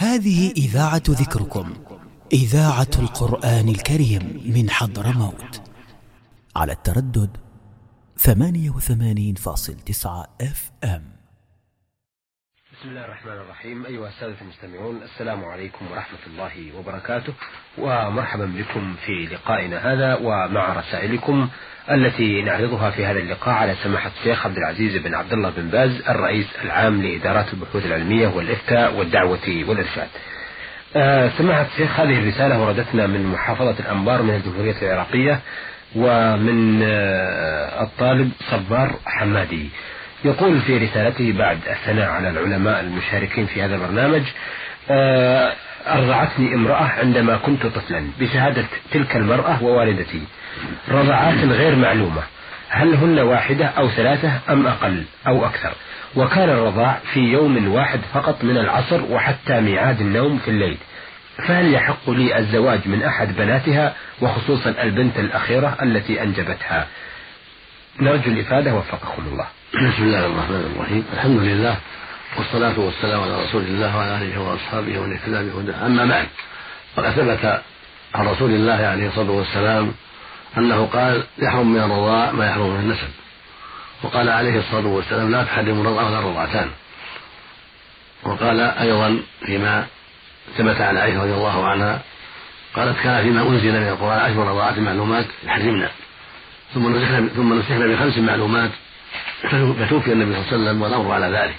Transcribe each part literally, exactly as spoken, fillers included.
هذه إذاعة ذكركم، إذاعة القرآن الكريم من حضرموت، على التردد ثمانية وثمانين فاصل تسعة اف ام. بسم الله الرحمن الرحيم. أيها السادة المستمعون، السلام عليكم ورحمة الله وبركاته، ومرحبا بكم في لقائنا هذا ومع رسائلكم التي نعرضها في هذا اللقاء على سماحة الشيخ عبد العزيز بن عبد الله بن باز، الرئيس العام لإدارات البحوث العلمية والإفتاء والدعوة والإرشاد. آه سماحة الشيخ، هذه الرسالة وردتنا من محافظة الأنبار من الجمهورية العراقية، ومن آه الطالب صبار حمادي. يقول في رسالته بعد الثناء على العلماء المشاركين في هذا البرنامج: آه أرضعتني امرأة عندما كنت طفلا، بشهادة تلك المرأة ووالدتي، رضعات غير معلومة، هل هن واحدة أو ثلاثة أم أقل أو أكثر، وكان الرضاع في يوم واحد فقط من العصر وحتى ميعاد النوم في الليل، فهل يحق لي الزواج من أحد بناتها وخصوصا البنت الأخيرة التي أنجبتها؟ نرجو الإفادة وفقكم الله. بسم الله الرحمن الرحيم، الحمد لله والصلاة والسلام على رسول الله وعلى آله وأصحابه ومن اهتدى بهداه، أما بعد، فقد ثبت عن رسول الله عليه الصلاة والسلام أنه قال: يحرم من الرضاع ما يحرم من النسب. وقال عليه الصلاة والسلام: لا تحرم الرضاع ولا الرضعتان. وقال أيضا فيما ثبت عن عائشة رضي الله عنها قالت: كان فيما أنزل من القرآن عشر رضاعات معلومات يحرمنا، ثم نسخنا ثم نسخنا بخمس معلومات فتوفي النبي صلى الله عليه وسلم والأمر على ذلك.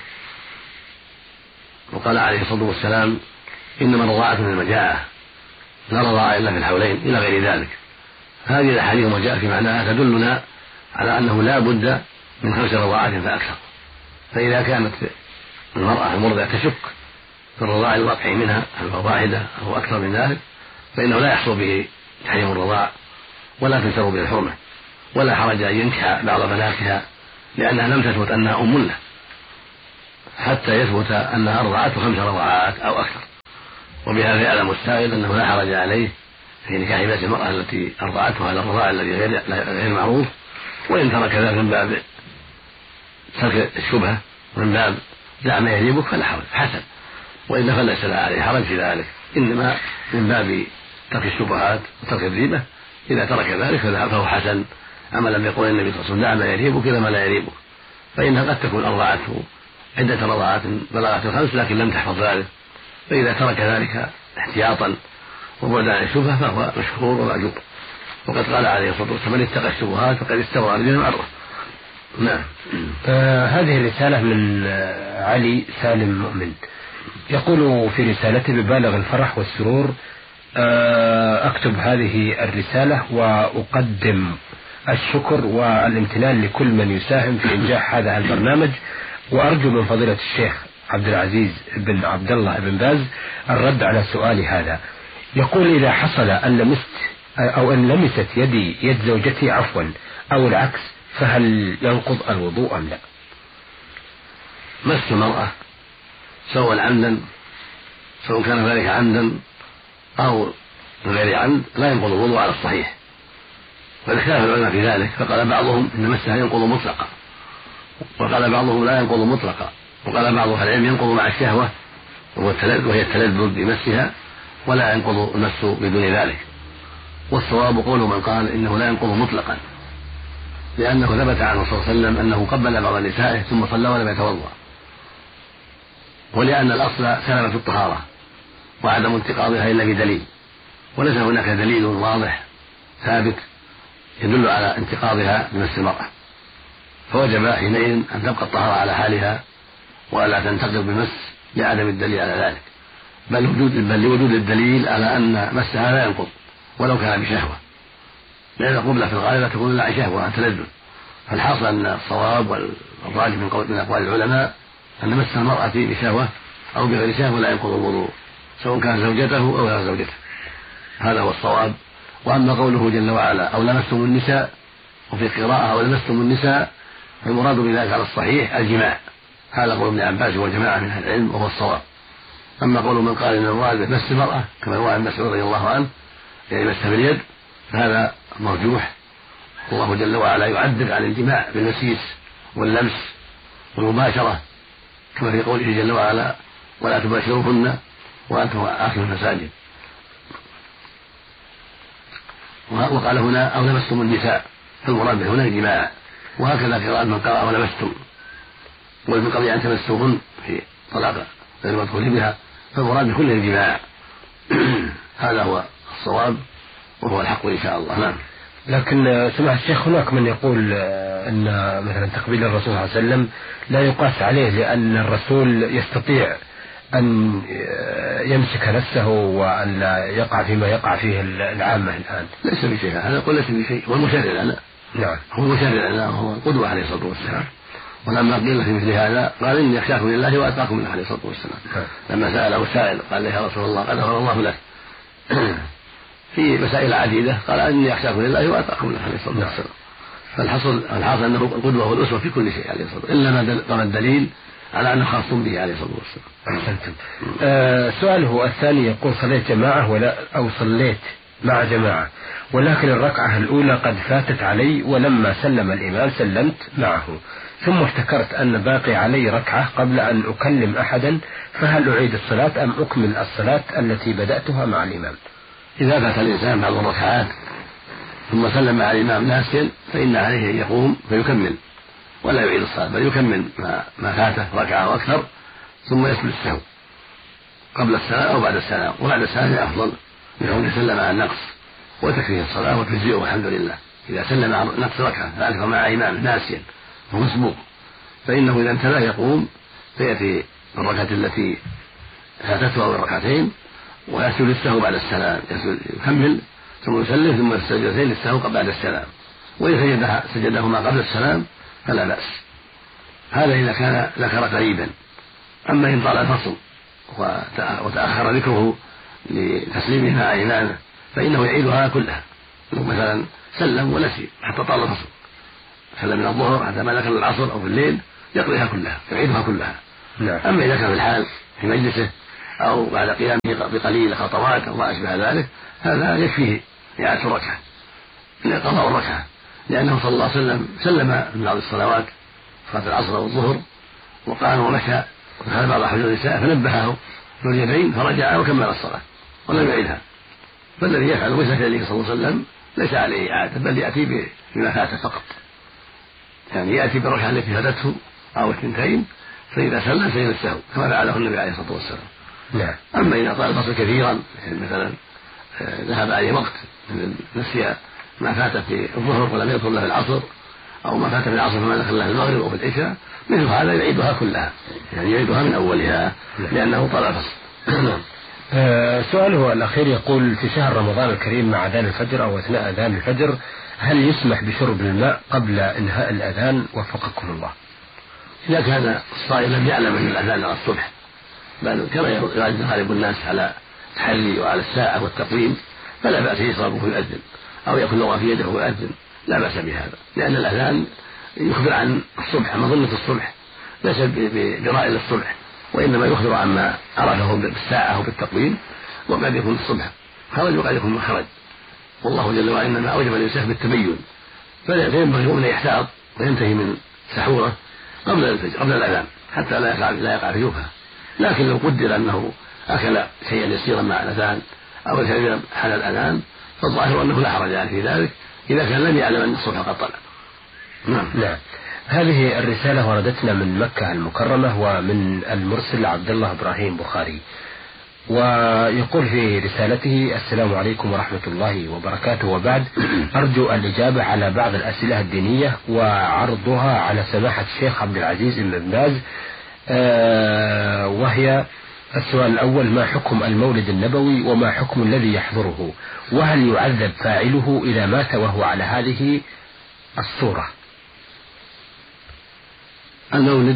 وقال عليه الصلاة والسلام: إنما الرضاعة من المجاعة، لا رضاعة إلا في الحولين، إلى غير ذلك. هذه الأحاديث وما جاء في معناها تدلنا على أنه لا بد من خمس رضاعات فأكثر. فإذا كانت المرأة المرضعة تشك في الرضاع الواقع منها هل هو واحدة أو أكثر من ذلك، فإنه لا يحصل به تحريم الرضاع ولا تنشر به الحرمة، ولا حرج أن ينكح بعض بناتها لأنها لم تثبت أنها أم له حتى يثبت أنها أرضعته خمس رضعات أو أكثر. وبهذا يعلم السائل أنه لا حرج عليه في نكاح بنت المرأة التي أرضعته على الرضاع الذي غير معروف، وإن ترك ذلك من باب ترك الشبهة من باب دع ما يجيبك فلا حرج حسن، وإلا فليس عليه حرج في ذلك، إنما من باب ترك الشبهات وترك الريبة. إذا ترك ذلك فهو حسن، أما لم يقول النبي صلى الله عليه وسلم: دع ما يريبك إلى ما لا يريبك، فإنها قد تكون أرضعته عدة رضعات بلغت الخمس لكن لم تحفظ ذلك، فإذا ترك ذلك احتياطا وبعدا عن الشبهة فهو مشكور ومأجور. وقد قال عليه الصلاة والسلام: من اتقى الشبهات فقد استبرأ لدينه وعرضه. نعم. آه هذه الرسالة من آه علي سالم مؤمن، يقول في رسالته: ببالغ الفرح والسرور آه أكتب هذه الرسالة وأقدم الشكر والامتنان لكل من يساهم في إنجاح هذا البرنامج، وأرجو من فضيلة الشيخ عبد العزيز بن عبد الله بن باز الرد على سؤالي هذا. يقول: إذا حصل أن لمست أو أن لمست يدي يد زوجتي عفوا أو العكس، فهل ينقض الوضوء أم لا؟ مس المرأة سواء عمدا سواء كان ذلك عمدا أو من غير عمد لا ينقض الوضوء على الصحيح، والاختلاف العلماء في ذلك، فقال بعضهم إن مسها ينقض مطلقا، وقال بعضهم لا ينقض مطلقا، وقال بعض أهل العلم ينقض مع الشهوة وهي التلذذ بمسها ولا ينقض المس بدون ذلك. والصواب قول من قال إنه لا ينقض مطلقا، لأنه ثبت عنه صلى الله عليه وسلم أنه قبل بعض نسائه ثم صلى ولم يتوضأ، ولأن الأصل سلامة الطهارة وعدم انتقاضها إلا بدليل، وليس هناك دليل واضح ثابت يدل على انتقاضها بمس المرأة، فوجب حينئذ أن تبقى الطهارة على حالها وألا تنتقض بمس لعدم الدليل على ذلك، بل وجود بل لوجود الدليل على أن مسها لا ينقض ولو كان بشهوة، لأن القبلة في الغالب لا تكون إلا عن شهوة عن تلذذ. فالحاصل أن الصواب والراجح من قول من أقوال العلماء أن مس المرأة بشهوة أو بغير شهوة لا ينقض الوضوء، سواء كان زوجته أو غير زوجته، هذا هو الصواب. وأما قوله جل وعلا: أو لمستم النساء، وفي قراءة أو لمستم النساء، فالمراد بذلك على الصحيح الجماع، هذا قول ابن عباس وجماعة من أهل العلم وهو الصواب. أما قول من قال إن المراد بمس المرأة كما روى عن مسعود رضي الله عنه يعني مسها باليد، فهذا مرجوح. الله جل وعلا يعدل عن الجماع بالمسيس واللمس والمباشرة، كما في قوله جل وعلا: ولا تباشروهن وأنتم آكلوا المساجد. وقال هنا أو لمستم النساء، فالمراد به هنا الجماع. وهكذا قراءة من قرأ أو لمستم، ومن قبل أن تمسوهن في طلاق غير المدخول بها، فالمراد بكل الجماع. هذا هو الصواب وهو الحق إن شاء الله. نعم. لكن سمع الشيخ هناك من يقول أن مثلا تقبيل الرسول صلى الله عليه وسلم لا يقاس عليه، لأن الرسول يستطيع أن يمسك نفسه وأن لا يقع فيما يقع فيه العامة الآن. ليس بشيء، هذا يقول ليس بشيء، هو المشرع لنا. نعم. هو المشرع لنا وهو القدوة عليه الصلاة والسلام. ولما قيل في مثل هذا قال إني أخشاكم لله وأتقاكم منه عليه الصلاة والسلام. لما سأله سائل قال له يا رسول الله قد غفر الله لك في مسائل عديدة، قال إني أخشاكم لله وأتقاكم منه عليه الصلاة والسلام. فالحصل الحاصل أنه القدوة والأسوة في كل شيء عليه الصلاة والسلام، إلا ما قام الدليل على أنه خاص به عليه الصلاة والسلام. أحسنتم. آه سؤاله الثاني يقول صليت جماعة ولا أو صليت مع جماعة، ولكن الركعة الأولى قد فاتت علي، ولما سلم الإمام سلمت معه، ثم افتكرت أن باقي علي ركعة قبل أن أكلم أحدا، فهل أعيد الصلاة أم أكمل الصلاة التي بدأتها مع الإمام؟ إذا فات الإنسان بعض الركعات ثم سلم مع الإمام ناسيا فإن عليه أن يقوم فيكمل ولا يعيد الصلاة، بل يكمل ما, ما فاته ركعة وأكثر، ثم يسجد السهو قبل السلام أو بعد السلام، وبعد السلام أفضل من أن يسلم مع النقص وتكفيه الصلاة وتجزئه والحمد لله. إذا سلم مع نقص ركعة ذلك مع إمام ناسيا ومسبوق، فإنه إذا انتبه يقوم فيأتي الركعة التي فاتته أو الركعتين ويسجد السهو بعد السلام، يكمل ثم يسلم ثم السجدتين للسهو بعد السلام، وإذا سجدهما قبل السلام فلا بأس. هذا إذا كان ذكر قريبا. أما إن طال الفصل وتأخر ذكره لتسليمه مع إمامه فإنه يعيدها كلها. لو مثلا سلم ونسي حتى طال الفصل، سلم من الظهر حتى ما ذكر العصر أو في الليل، يقضيها كلها يعيدها كلها. نعم. أما إذا كان في الحال في مجلسه أو بعد قيامه بقليل خطوات أو ما أشبه ذلك، هذا يكفيه إعادة ركعة قضاء الركعة، لأنه صلى الله عليه وسلم سلم من بعض الصلوات صلاة العصر أو الظهر وقام ومشى ودخل بعض حجر النساء فنبهه ذو اليدين فرجع وكمل الصلاة ولم يعيدها. فالذي يفعل مثل فعله صلى الله عليه وسلم ليس عليه إعادة، بل يأتي بما فات فقط، يعني يأتي بالركعة التي فاتته أو الثنتين، فإذا سلم سجد السهو كما فعله النبي عليه الصلاة والسلام. نعم. أما إذا طال الفصل كثيرا مثلا ذهب عليه وقت نسي ما فات في الظهر ولم يذكر له في العصر، أو ما فات في العصر فما ذكر له في المغرب أو في العشاء، مثل هذا يعيدها كلها، يعني يعيدها من أولها لأنه طال الفصل. آه سؤاله الأخير يقول في شهر رمضان الكريم مع أذان الفجر أو أثناء أذان الفجر هل يسمح بشرب الماء قبل إنهاء الأذان وفقكم الله؟ إذا كان الصائم لم يعلم أن الأذان على الصبح، بل كما يغالب الناس على التحري وعلى الساعة والتقويم، فلا بأس يشربه ويؤذن أو يأكل لغة في يده ويؤذن، لا بأس بهذا، لأن الأذان يخبر عن الصبح مظنة الصبح، ليس برائل الصبح، وإنما يخبر عما عرفه بالساعة وبالتقويم، وقد يكون الصبح خرج وقد يكون مخرج، والله جل وعلا إنما أوجب الإنسان بالتبين، فينبغي أن يحتاط وينتهي من سحوره قبل الفجر قبل الأذان حتى لا يقع لا يقع في جوفه. لكن لو قدر أنه أكل شيئا يسيرا مع الأذان أو شيئا حال الأذان فالظاهر أنه لا حرج عليه في ذلك إذا كان لم يعلم أن الصبح قد طلع. نعم. نعم. هذه الرسالة وردتنا من مكة المكرمة ومن المرسل عبد الله إبراهيم بخاري، ويقول في رسالته: السلام عليكم ورحمة الله وبركاته، وبعد أرجو الإجابة على بعض الأسئلة الدينية وعرضها على سماحة الشيخ عبد العزيز بن باز. آه وهي السؤال الأول: ما حكم المولد النبوي وما حكم الذي يحضره، وهل يعذب فاعله إذا مات وهو على هذه الصورة؟ المولد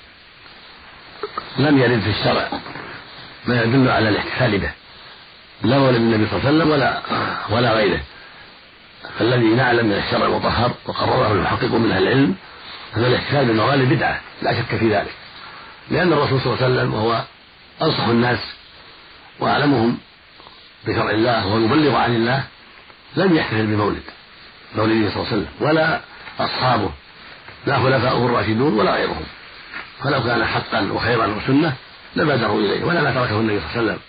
لم يرد في الشرع ما يدل على الاحتفال به، لا مولد النبي صلى الله عليه وسلم ولا ولا غيره، فالذي نعلم من الشرع المطهر وقرره المحقق من اهل العلم ان الاحتفال بالموالد بدعه لا شك في ذلك، لان الرسول صلى الله عليه وسلم وهو انصح الناس واعلمهم بشرع الله ويبلغ عن الله لم يحتفل بمولد مولده صلى الله عليه وسلم ولا اصحابه لا خلفاؤه الراشدون ولا غيرهم، فلو كان حقا وخيرا وسنه لبادروا اليه ولا ما تركه النبي صلى الله عليه وسلم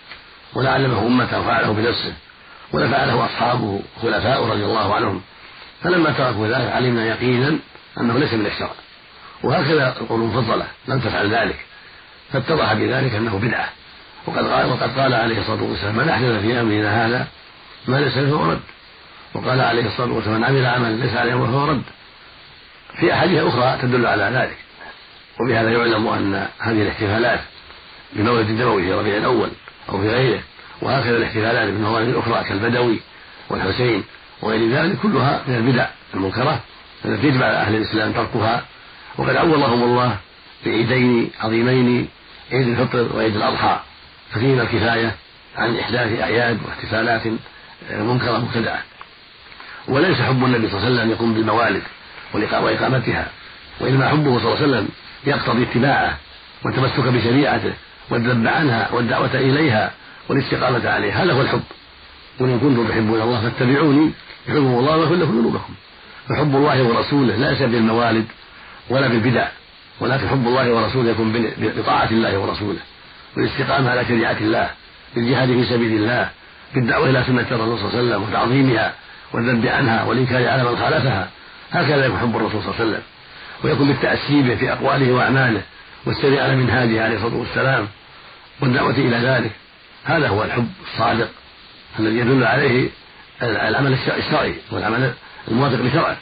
ولا علمه أمته وفعله بنفسه ولا فعله أصحابه خلفاء رضي الله عنهم، فلما تركوا ذلك علمنا يقينا أنه ليس من الشرع. وهكذا القرون المفضلة لم تفعل ذلك، فاتضح بذلك أنه بدعة. وقد قال, وقد قال عليه الصلاة والسلام: من أحدث في أمرنا هذا ما ليس فهو رد. وقال عليه الصلاة والسلام: من عمل عمل ليس عليه فهو رد، في أحاديث أخرى تدل على ذلك. وبهذا يعلم أن هذه الاحتفالات بمولد النبوي في ربيع الأول أو في غيره، وهكذا الاحتفالات بالموالد الأخرى كالبدوي والحسين وغير ذلك، كلها من البدع المنكرة التي يجب على أهل الإسلام تركها. وقد عوضهم الله بعيدين عظيمين، عيد الفطر وعيد الأضحى، ففيهما الكفاية عن إحداث أعياد واحتفالات منكرة مبتدعة. وليس حب النبي صلى الله عليه وسلم يقوم بالموالد وإقامتها، وإنما حبه صلى الله عليه وسلم يقتضي اتباعه والتمسك بشريعته والذب عنها والدعوة إليها والاستقامة عليها، هذا هو الحب. قل إن كنتم تحبون الله فاتبعوني يحبكم الله ويغفر لكم ذنوبكم. فحب الله ورسوله لا يسبب بالموالد ولا بالبدع، ولكن حب الله ورسوله يكون بطاعة الله ورسوله، بالاستقامة على شريعة الله، بالجهاد في سبيل الله، بالدعوة إلى سنة الرسول صلى الله عليه وسلم وتعظيمها والذب عنها والإنكار على من خالفها. هكذا يكون حب الرسول صلى الله عليه وسلم، ويكون بالتأسي به في أقواله وأعماله والسير على منهاجه عليه الصلاة والسلام والدعوة إلى ذلك. هذا هو الحب الصادق الذي يدل عليه العمل الشرعي والعمل الموافق لشرعه.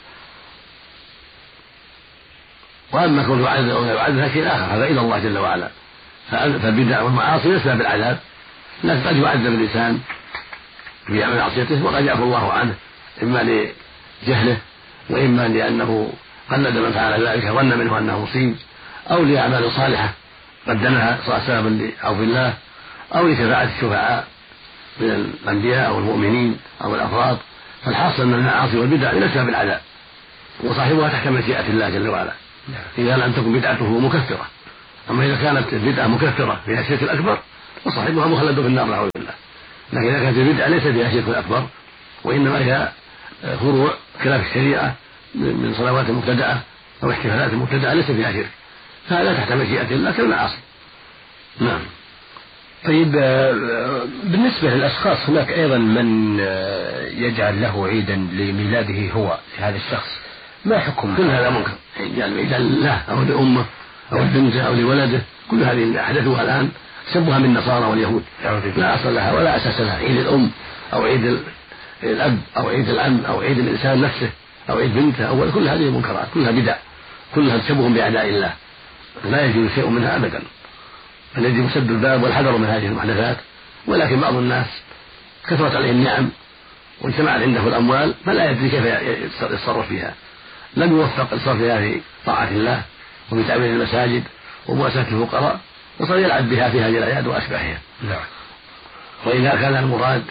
وأما كونه يعذب أو لا يعذب شيء آخر، هذا إلى الله جل وعلا. فالبدع والمعاصي ليس بالعذاب، لكن قد يعذب الإنسان بعمل معصيته وقد يعفو الله عنه، إما لجهله وإما لأنه قلد من فعل ذلك ظن منه أنه مصيب، أو لأعمال صالحة قدمها سببا لعفو الله، أو لشفاعة الشفعاء من الأنبياء أو المؤمنين أو الأفراد. فالحاصل أن المعاصي والبدع ليس بالعذاب، وصاحبها تحت مشيئة الله جل وعلا إذا لم تكن بدعته مكفرة. أما إذا كانت البدعة مكفرة فيها الشرك الأكبر فصاحبها مخلد في النار نعوذ بالله. لكن إذا كانت البدعة ليس فيها شرك أكبر وإنما هي فروع خلاف الشريعة من صلوات مبتدعة أو احتفالات مبتدعة ليس فيها شرك، فهذا تحت مشيئة الله كالمعاصي. نعم. طيب، بالنسبة للأشخاص هناك أيضا من يجعل له عيدا لميلاده هو في هذا الشخص، ما حكم؟ كل هذا منكر، يجعل عيدا له أو لأمه أو لبنته أو لولده، كل هذه اللي أحدثوها الآن سبها من النصارى واليهود، لا أصل لها ولا أساس لها. عيد الأم أو عيد الأب أو عيد العم أو عيد الإنسان نفسه أو عيد بنته أو كل هذه منكرات، كلها بدع، كلها تشبه بأعداء الله، لا يجوز شيء منها أبدا، بل يجب سد الباب والحذر من هذه المحدثات. ولكن بعض الناس كثرت عليه النعم واجتمعت عنده الأموال فلا يدري كيف يتصرف فيها، لم يوفق لصرفها في طاعة الله وفي تعمير المساجد ومؤسسة الفقراء، وصار يلعب بها في هذه الأعياد وأشباهها. نعم. وإذا كان المراد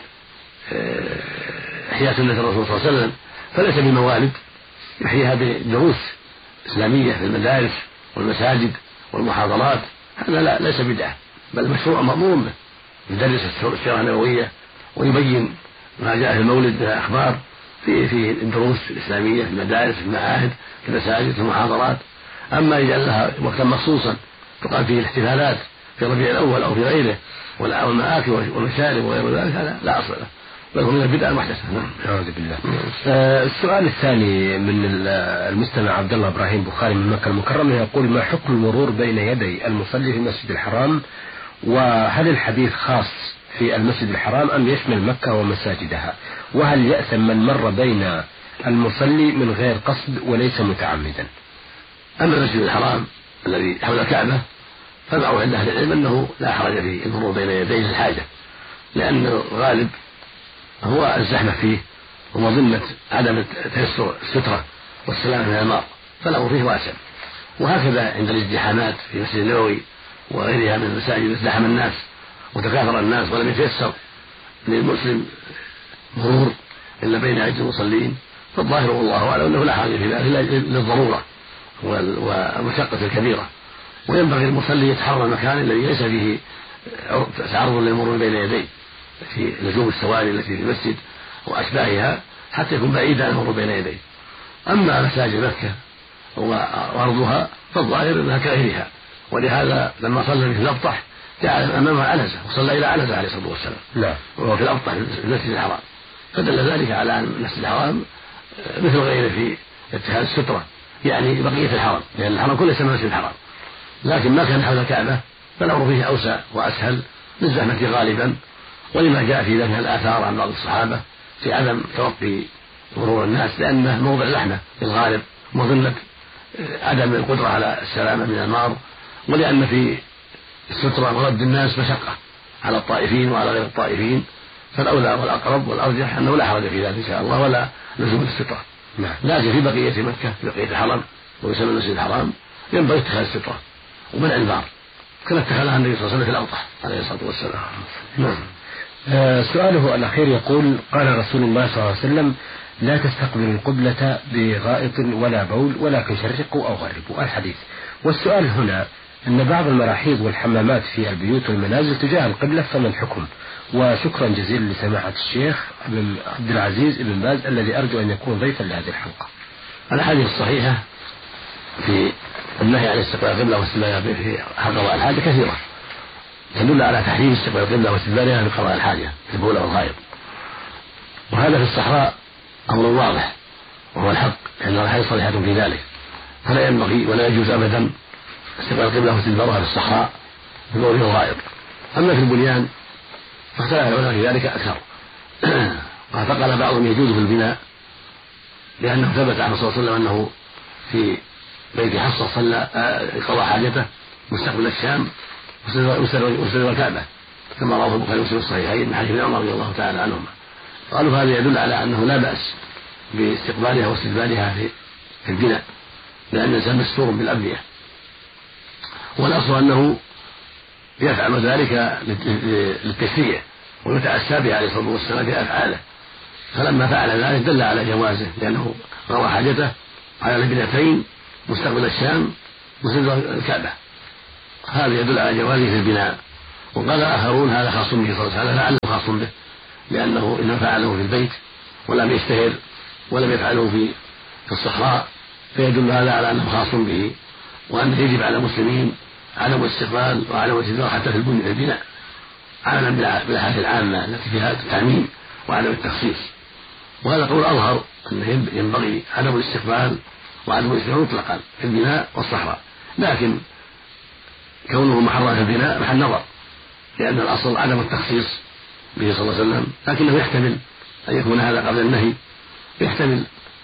إحياء سنة الرسول صلى الله عليه وسلم فليس بموالد، يحييها بدروس إسلامية في المدارس والمساجد والمحاضرات، هذا لا ليس بدعة بل مشروع مأمور به، يدرس السيرة النبوية ويبين ما جاء في المولد من الأخبار في في الدروس الإسلامية في المدارس في المعاهد في المساجد في المحاضرات. أما يجعل لها وقتا مخصوصا تقام فيه الاحتفالات في ربيع الأول أو في غيره والمآكل والمشارب وغير ذلك، هذا لا أصل له بل هو من البدع المحدثة. أعوذ بالله. آه السؤال الثاني من المستمع عبد الله إبراهيم بخاري من مكة المكرمة يقول: ما حكم المرور بين يدي المصلي في المسجد الحرام؟ وهل الحديث خاص في المسجد الحرام أم يشمل مكة ومساجدها؟ وهل يأثم من مر بين المصلي من غير قصد وليس متعمدا؟ أما المسجد الحرام الذي حول الكعبة فالمعروف عند أهل العلم أنه لا حرج في المرور بين يديه الحاجة، لأن الغالب هو الزحمة فيه ومظنة عدم تيسر السترة والسلامة من الماء، فالأمر فيه واسع. وهكذا عند الازدحامات في المسجد النبوي وغيرها من المساجد ازدحم الناس وتكاثر الناس ولم يتيسر للمسلم مرور إلا بين أيدي المصلين، فالظاهر والله أعلم أنه لا حاجة في ذلك للضرورة والمشقة الكبيرة. وينبغي المصلي يتحرى المكان الذي ليس فيه تعرض للمرور بين يديه في لزوم السواري التي في المسجد وأشباهها حتى يكون بعيدا عن المرور بين يديه. أما مساجد مكة وأرضها فالظاهر أنها كغيرها، ولهذا لما صلى في الأبطح جعل أمامها عنزة وصلى إلى عنزة عليه الصلاة والسلام. لا. وهو في الأبطح في المسجد الحرام، فدل ذلك على أن المسجد الحرام مثل غيره في اتخاذ السترة، يعني بقية الحرم، لأن الحرم كله يسمى مسجد الحرام، لكن ما كان حول الكعبة فالأمر فيه أوسع وأسهل للزحمة غالبا، ولما جاء في ذلك الآثار عن بعض الصحابة في عدم توقي مرور الناس لأنه موضع زحمة في الغالب مظنة عدم القدرة على السلامة من المار، ولأن في السترة ورد الناس مشقة على الطائفين وعلى غير الطائفين، فالأولى والأقرب والأرجح أنه لا حرج في ذلك إن شاء الله ولا لزوم السترة. لكن في بقية مكة في بقية الحرم ويسمى المسجد الحرام ينبغي اتخاذ السترة ومنع البار كما اتخذها النبي صلى الله عليه وسلم في الأوطح عليه الصلاة والسلام. نعم. آه سؤاله الأخير يقول: قال رسول الله صلى الله عليه وسلم: لا تستقبلوا القبلة بغائط ولا بول ولكن شرقوا أو غربوا. الحديث. والسؤال هنا أن بعض المراحيض والحمامات في البيوت والمنازل تجاه القبلة، فما الحكم؟ وشكرا جزيلا لسماحة الشيخ عبد العزيز بن باز الذي أرجو أن يكون ضيفا لهذه الحلقة. الأحاديث الصحيحة في النهي عن استقبال القبلة واستدبارها في قضاء الحاجة كثيرة تدل على تحريم استقبال القبلة واستدبارها في قضاء الحاجة في البول والغائط، وهذا في الصحراء أمر واضح وهو الحق لأن الأحاديث صريحة في ذلك، فلا ينبغي ولا يجوز أبدا استقبال القبلة واستدبارها في الصحراء في البول والغائط. أما في البنيان فاختلف العلماء في ذلك أكثر، فقال بعضهم يجوز في البناء لأنه ثبت عن الرسول صلى الله عليه وسلم أنه في بيت حفصة صلى قضى حاجته مستقبل الشام واستدبر الكعبة كما رواه البخاري ومسلم الصحيحين من حديث ابن عمر رضي الله تعالى عنهما. قالوا هذا يدل على أنه لا بأس باستقبالها واستدبارها في البناء لأن الإنسان مستور بالأبنية، والأصل أنه يفعل ذلك للتشريع ويتأسى به عليه الصلاة والسلام في أفعاله، فلما فعل ذلك دل على جوازه لأنه روى حاجته على البنتين مستقبل الشام مستقبل الكعبة، هذا يدل على جوازه في البناء. وقال آخرون هذا خاص به صلى الله عليه وسلم لعله خاص به لأنه إنما فعله في البيت ولم يشتهر ولم يفعله في في الصحراء، فيدل هذا على أنه خاص به وأنه يجب على المسلمين عدم الاستقبال وعدم الاعتذار حتى في البناء عملا بالأحاديث العامة التي فيها التعميم وعدم التخصيص. وهذا قول أظهر أنه ينبغي عدم الاستقبال وعدم الاستقبال مطلقا في البناء والصحراء، لكن كونه محرم في البناء محل نظر لأن الأصل عدم التخصيص به صلى الله عليه وسلم، لكنه يحتمل أن يكون هذا قبل النهي، يحتمل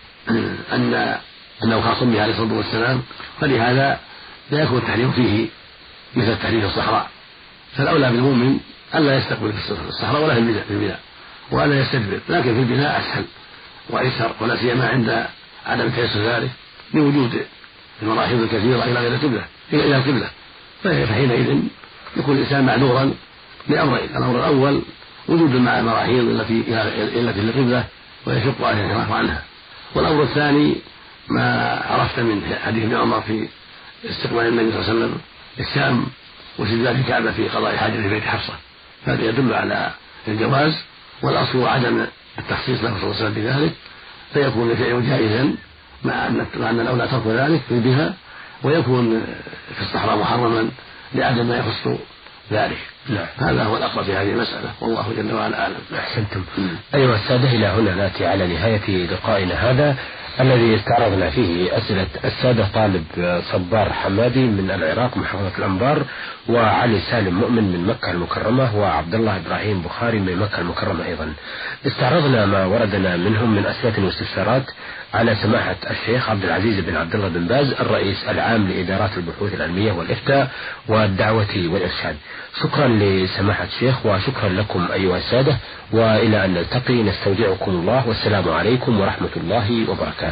أن أنه خاص به عليه الصلاة والسلام، فلهذا لا يكون التحريم فيه مثل التحريم في الصحراء، فالأولى بالمؤمن ألا يستقبل في الصحراء ولا في البناء وألا يستدبر، لكن في البناء أسهل وأيسر ولا سيما عند عدم تيسر ذلك لوجود المراحيض الكثيرة إلى غير القبلة إلى القبلة، فحينئذ يكون الإنسان معذورا لأمرين: الأمر الأول وجود المراحيض التي إلى القبلة ويشق عليه الانحراف عنها، والأمر الثاني ما عرفت من حديث ابن عمر في استقبال النبي صلى الله عليه وسلم الشام واستدبار الكعبة في قضاء حاجة في بيت حفصة، هذا يدل على الجواز، والأصل عدم التخصيص له صلى الله عليه وسلم بذلك، فيكون الفعل جائزا مع أن أن الأولى ترك ذلك في بها، ويكون في الصحراء محرما لعدم ما يخص ذلك. لا. هذا هو الأقرب في هذه المسألة والله جل وعلا أعلم. أحسنتم. أيها السادة، إلى هنا نأتي على نهاية لقائنا هذا الذي استعرضنا فيه أسئلة السادة طالب صبار حمادي من العراق محافظة الأنبار، وعلي سالم مؤمن من مكة المكرمة، وعبد الله إبراهيم بخاري من مكة المكرمة أيضا. استعرضنا ما وردنا منهم من أسئلة واستفسارات على سماحة الشيخ عبد العزيز بن عبد الله بن باز الرئيس العام لإدارات البحوث العلمية والإفتاء والدعوة والإرشاد. شكرا لسماحة الشيخ وشكرا لكم أيها السادة، وإلى أن نلتقي نستودعكم الله والسلام عليكم ورحمة الله وبركاته.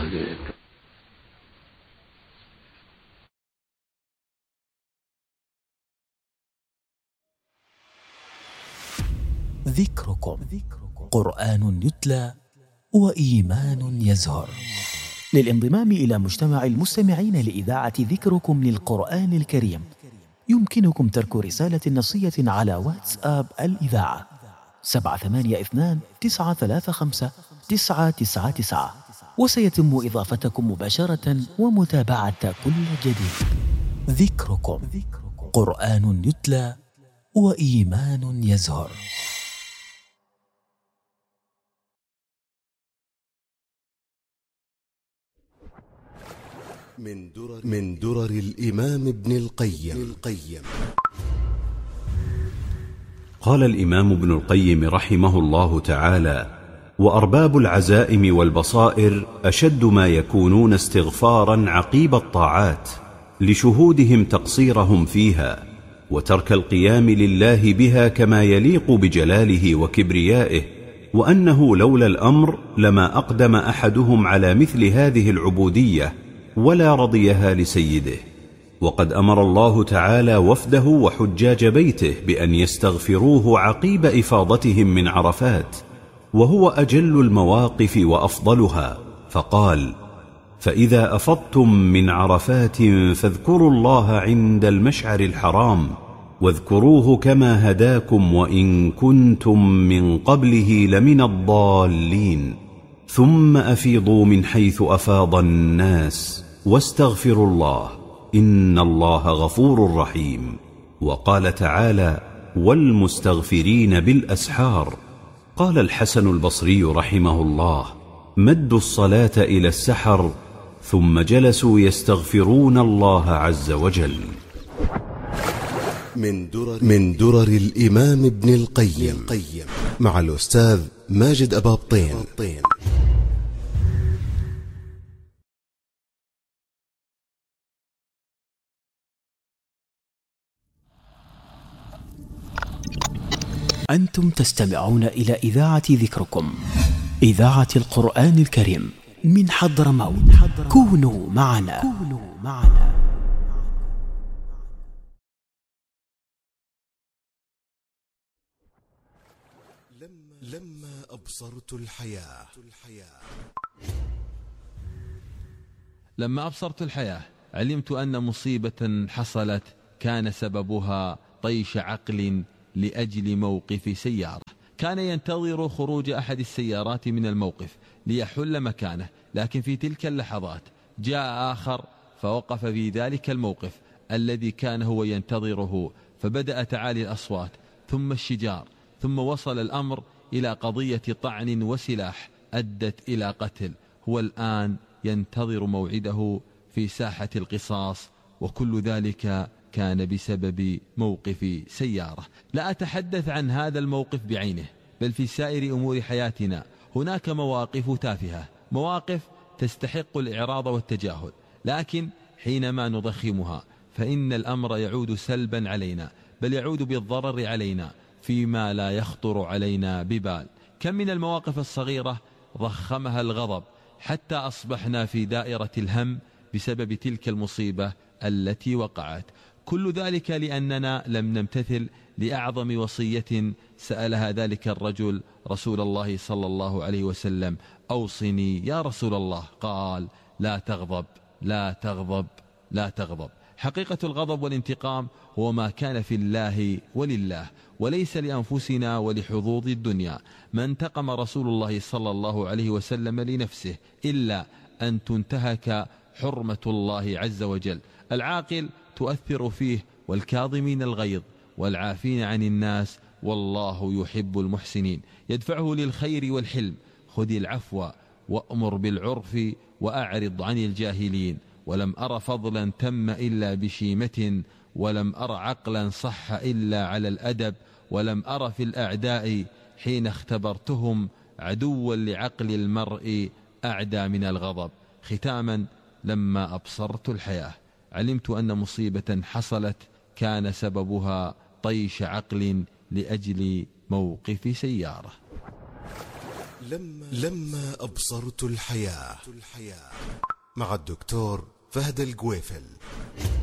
ذكركم قرآن يتلى وإيمان يزهر. للانضمام إلى مجتمع المستمعين لإذاعة ذكركم للقرآن الكريم يمكنكم ترك رسالة نصية على واتساب الإذاعة سبعة ثمانية اثنان تسعة ثلاثة خمسة تسعة تسعة تسعة، وسيتم إضافتكم مباشرة ومتابعة كل جديد. ذكركم قرآن يتلى وإيمان يزهر. من درر, من درر الإمام ابن القيم. القيم قال الإمام ابن القيم رحمه الله تعالى: وأرباب العزائم والبصائر أشد ما يكونون استغفارا عقيب الطاعات، لشهودهم تقصيرهم فيها وترك القيام لله بها كما يليق بجلاله وكبريائه، وأنه لولا الأمر لما أقدم أحدهم على مثل هذه العبودية ولا رضيها لسيده. وقد أمر الله تعالى وفده وحجاج بيته بأن يستغفروه عقيب إفاضتهم من عرفات، وهو أجل المواقف وأفضلها، فقال: فإذا أفضتم من عرفات فاذكروا الله عند المشعر الحرام واذكروه كما هداكم وإن كنتم من قبله لمن الضالين، ثم أفيضوا من حيث أفاض الناس واستغفروا الله إن الله غفور رحيم. وقال تعالى: والمستغفرين بالأسحار. قال الحسن البصري رحمه الله: مدوا الصلاة إلى السحر ثم جلسوا يستغفرون الله عز وجل. من درر, من درر الإمام ابن القيم مع الأستاذ ماجد أبابطين. أنتم تستمعون إلى إذاعة ذكركم، إذاعة القرآن الكريم من حضرموت. كونوا معنا, كونوا معنا. لما أبصرت الحياة. لما أبصرت الحياة علمت أن مصيبة حصلت كان سببها طيش عقل لأجل موقف سيارة. كان ينتظر خروج أحد السيارات من الموقف ليحل مكانه، لكن في تلك اللحظات جاء آخر فوقف في ذلك الموقف الذي كان هو ينتظره، فبدأ تعالي الأصوات ثم الشجار، ثم وصل الأمر إلى قضية طعن وسلاح أدت إلى قتل. هو الآن ينتظر موعده في ساحة القصاص، وكل ذلك كان بسبب موقف سيارة. لا أتحدث عن هذا الموقف بعينه، بل في سائر أمور حياتنا هناك مواقف تافهة، مواقف تستحق الإعراض والتجاهل، لكن حينما نضخمها فإن الأمر يعود سلبا علينا، بل يعود بالضرر علينا فيما لا يخطر علينا ببال. كم من المواقف الصغيرة ضخمها الغضب حتى أصبحنا في دائرة الهم بسبب تلك المصيبة التي وقعت. كل ذلك لأننا لم نمتثل لأعظم وصية سألها ذلك الرجل رسول الله صلى الله عليه وسلم: أوصني يا رسول الله. قال: لا تغضب لا تغضب لا تغضب. حقيقة الغضب والانتقام هو ما كان في الله ولله، وليس لأنفسنا ولحظوظ الدنيا. ما انتقم رسول الله صلى الله عليه وسلم لنفسه إلا أن تنتهك حرمة الله عز وجل. العاقل تؤثر فيه: والكاظمين الغيظ والعافين عن الناس والله يحب المحسنين. يدفعه للخير والحلم: خذ العفو وأمر بالعرف وأعرض عن الجاهلين. ولم أر فضلا تم إلا بشيمة، ولم أر عقلا صح إلا على الأدب، ولم أر في الأعداء حين اختبرتهم عدوا لعقل المرء أعدى من الغضب. ختاما، لما أبصرت الحياة علمت أن مصيبة حصلت كان سببها طيش عقل لأجل موقف سيارة. لما, لما أبصرت الحياة مع الدكتور فهد الجويفل.